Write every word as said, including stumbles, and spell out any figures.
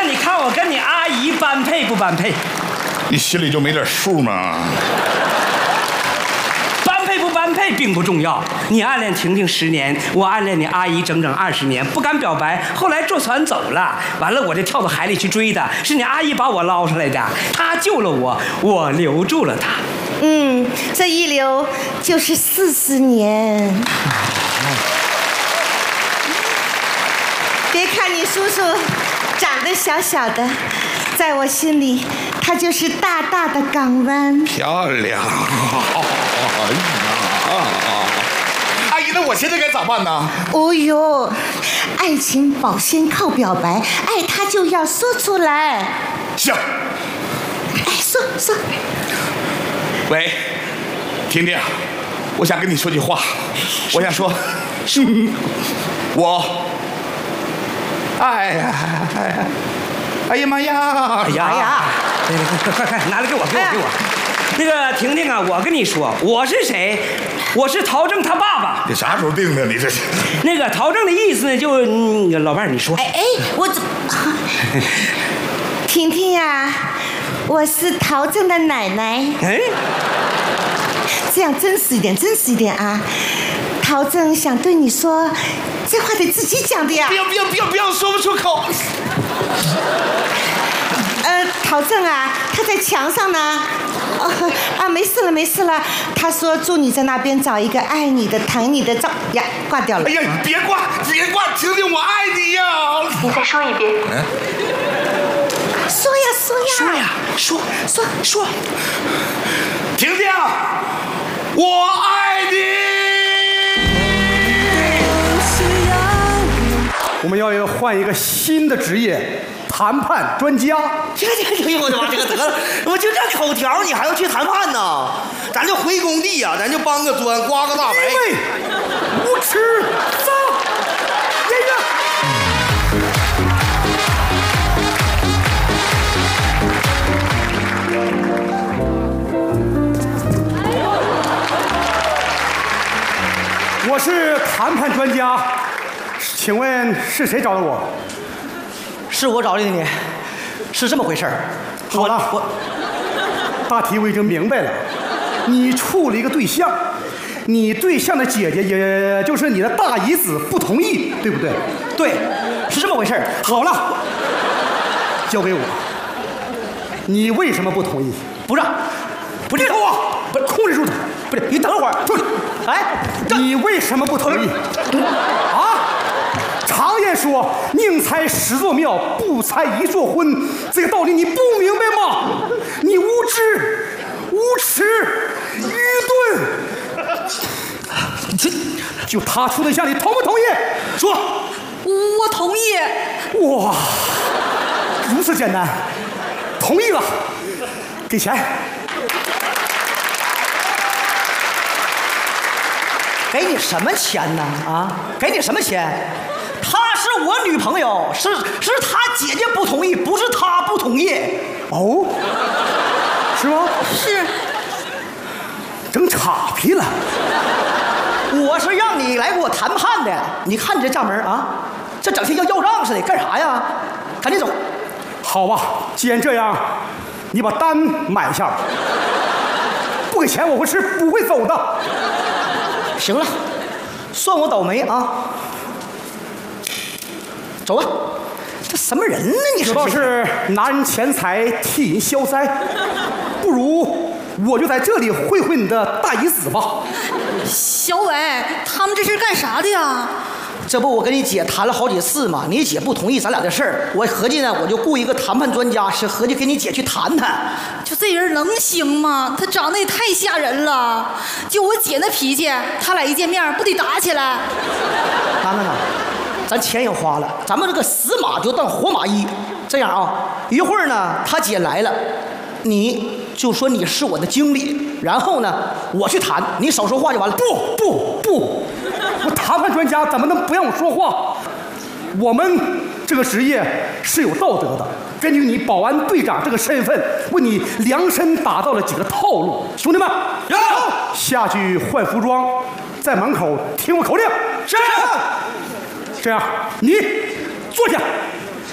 你看我跟你阿姨般配不般配？ 你心里就没点数吗？ 般配不般配并不重要。你暗恋婷婷十年，我暗恋你阿姨整整二十年，不敢表白，后来坐船走了，完了我就跳到海里去追她，是你阿姨把我捞上来的，她救了我，我留住了她。 嗯，这一留就是四十年。别看你叔叔长得小小的，在我心里他就是大大的港湾。 漂亮！哎呀，阿姨，那我现在该咋办呢？ 哦呦，爱情保鲜靠表白，爱他就要说出来。 行。 哎，说说。 喂，婷婷，我想跟你说句话，我想说，我。哎呀，哎呀，哎呀妈呀！ 哎呀呀！快快快，拿来给我，给我，给我！那个婷婷啊，我跟你说，我是谁？我是陶正他爸爸。 你啥时候定的？你这是？ 那个陶正的意思呢，就嗯，老伴儿你说。 哎哎，我怎？婷婷呀，我是陶正的奶奶。 哎， 这样真实一点，真实一点啊！陶正想对你说，这话得自己讲的呀。 不要不要不要不要，说不出口。 呃，陶正啊，他在墙上呢。哦啊，没事了没事了。他说祝你在那边找一个爱你的、疼你的照呀，挂掉了。 哎呀，你别挂别挂，婷婷，我爱你呀！ 你再说一遍。嗯。说呀说呀。 说呀说说说。 婷婷，我爱你。 我们要换一个新的职业，谈判专家。 这这这，我的妈，这个得了，我就这口条，你还要去谈判呢？咱就回工地呀、啊，咱就搬个砖，刮个大白。 喂，无耻！走，演员。我是谈判专家。请问是谁找的我？ 是我找的你，是这么回事儿。 好了，我大体我已经明白了。你处了一个对象，你对象的姐姐，也就是你的大姨子，不同意，对不对？ 对，是这么回事儿。 好了，交给我。你为什么不同意？ 不让，不对头啊！ 不是，控制住他。 不是，你等会儿。哎， 你为什么不同意？啊？常言说，宁拆十座庙，不拆一座婚。这个道理你不明白吗？你无知、无耻、愚钝。这就他处对象，你同不同意？说。 我同意。 哇，如此简单，同意了，给钱。 给你什么钱呢？啊，给你什么钱？她是我女朋友，是是她姐姐不同意，不是她不同意。 哦，是吗？ 是。 整岔劈了。 我是让你来给我谈判的，你看你这账门啊，这整天要要账似的，干啥呀？赶紧走。 好吧，既然这样，你把单买下吧。不给钱我会是不会走的。 行了，算我倒霉啊！走吧，这什么人呢？你说这倒是拿人钱财替人消灾，不如我就在这里会会你的大姨子吧。 小伟，他们这是干啥的呀？ 这不我跟你姐谈了好几次嘛，你姐不同意咱俩的事儿，我合计呢，我就雇一个谈判专家，是合计跟你姐去谈谈。 就这人能行吗？他长得也太吓人了。就我姐那脾气，他俩一见面不得打起来？ 那那那，咱钱也花了，咱们这个死马就当活马医。这样啊，一会儿呢，他姐来了，你就说你是我的经理，然后呢，我去谈，你少说话就完了。 不不不，我谈判专家怎么能不让我说话？我们这个职业是有道德的。根据你保安队长这个身份，为你量身打造了几个套路。兄弟们， 有下去换服装，在门口听我口令。 是。 这样，你坐下。